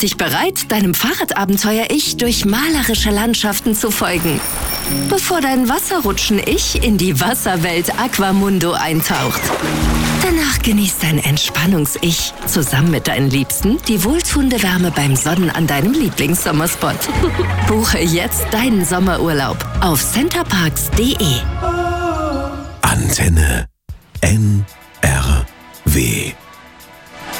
dich bereit, deinem Fahrradabenteuer-Ich durch malerische Landschaften zu folgen, bevor dein Wasserrutschen-Ich in die Wasserwelt Aquamundo eintaucht. Danach genießt dein Entspannungs-Ich zusammen mit deinen Liebsten die wohltuende Wärme beim Sonnen an deinem Lieblingssommerspot. Buche jetzt deinen Sommerurlaub auf centerparks.de. Antenne NRW